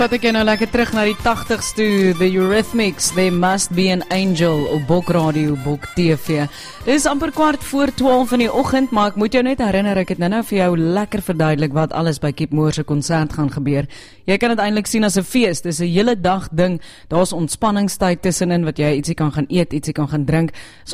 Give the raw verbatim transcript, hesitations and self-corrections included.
vat ek jou nou lekker terug na die tagtigs toe, The Eurythmics, There Must Be an Angel, op Bok Radio, Bok T V. Dit is amper kwart voor twaalf in die oggend, maar ek moet jou net herinner, ek het nou nou vir jou lekker verduidelik wat alles by Kiep Moore se konsert gaan gebeur. Jy kan dit eintlik sien as 'n fees, dis 'n hele dag ding, daar's ontspanningstyd tussenin, wat jy ietsie kan gaan eet, ietsie kan gaan drink.